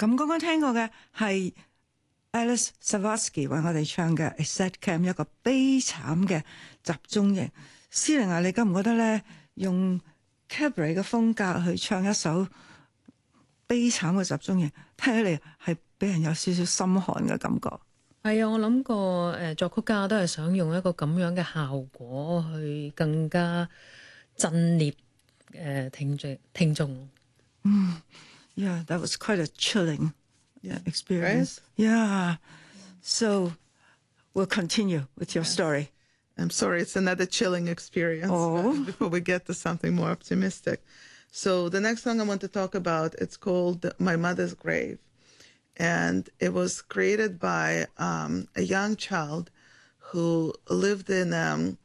咁剛剛聽過嘅係 Alice Savatsky 為我哋唱嘅 Exit Camp 一個悲慘嘅集中營。司玲啊，你覺唔覺得咧用 cabaret 嘅風格去唱一首悲慘嘅集中營，聽起嚟係俾人有少少心寒嘅感覺？ 係啊，我諗過作曲家都係想用一個咁樣嘅效果去更加震懾聽眾。 Yeah, that was quite a chilling experience. Yeah. So we'll continue with your story. I'm sorry, it's another chilling experience. Before we get to something more optimistic. So the next song I want to talk about, it's called My Mother's Grave. And it was created by a young child who lived in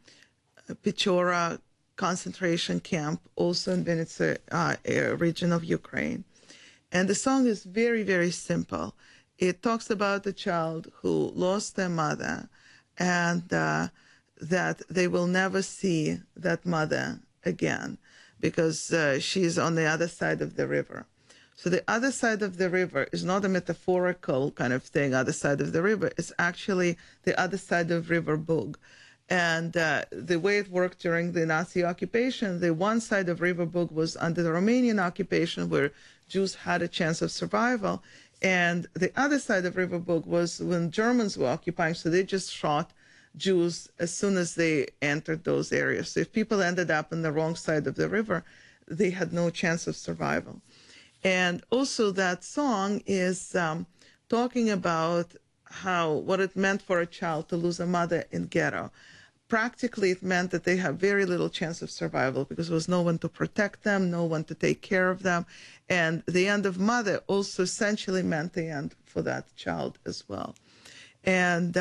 Pechora concentration camp, also in Vinnytsia region of Ukraine. And the song is very, very simple. It talks about the child who lost their mother and that they will never see that mother again because she's on the other side of the river. So the other side of the river is not a metaphorical kind of thing, other side of the river. It's actually the other side of River Bug. And the way it worked during the Nazi occupation, the one side of River Bug was under the Romanian occupation where Jews had a chance of survival. And the other side of River Bug was when Germans were occupying, so they just shot Jews as soon as they entered those areas. So if people ended up on the wrong side of the river, they had no chance of survival. And also that song is talking about what it meant for a child to lose a mother in ghetto. Practically, it meant that they have very little chance of survival because there was no one to protect them, no one to take care of them. And the end of mother also essentially meant the end for that child as well. And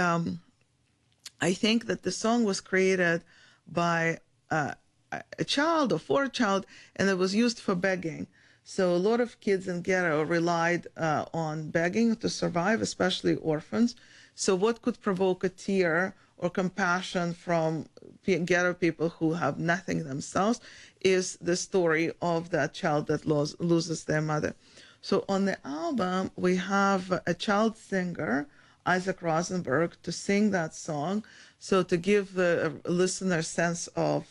I think that the song was created by a child or for a child, and it was used for begging. So a lot of kids in ghetto relied on begging to survive, especially orphans. So what could provoke a tear or compassion from ghetto people who have nothing themselves is the story of that child that loses their mother. So on the album, we have a child singer, Isaac Rosenberg, to sing that song. So to give the listener a sense of,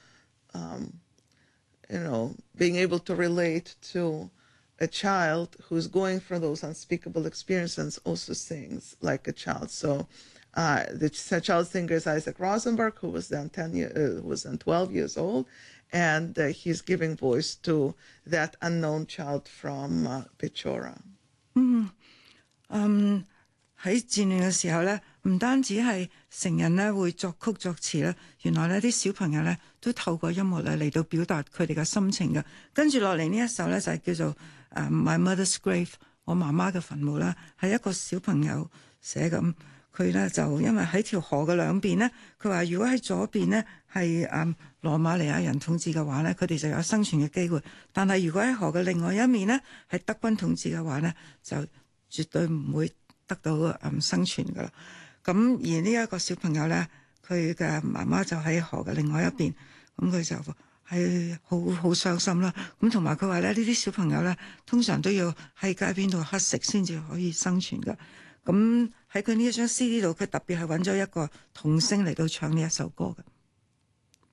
being able to relate to a child who's going through those unspeakable experiences also sings like a child. So the child singer is Isaac Rosenberg, who was then 12 years old, and he's giving voice to that unknown child from Pechora. 喺戰亂嘅時候咧，唔單止係成人咧會作曲作詞咧，原來咧啲小朋友咧都透過音樂咧嚟到表達佢哋嘅心情嘅。跟住落嚟呢一首咧就係叫做My Mother's Grave， 我媽媽嘅墳墓啦，係一個小朋友寫咁。佢咧就因為喺條河嘅兩邊咧，佢話如果喺左邊咧係羅馬尼亞人統治嘅話咧，佢哋就有生存嘅機會；但係如果喺河嘅另外一面咧係德軍統治嘅話咧，就絕對唔會得到生存噶啦。咁而呢一個小朋友咧，佢嘅媽媽就喺河嘅另外一邊，咁佢就係好傷心啦。咁同埋佢話咧，呢啲小朋友咧通常都要喺街邊度乞食先至可以生存噶。咁喺佢呢一張 CD 度，佢特別係揾咗一個童聲嚟到唱呢一首歌嘅。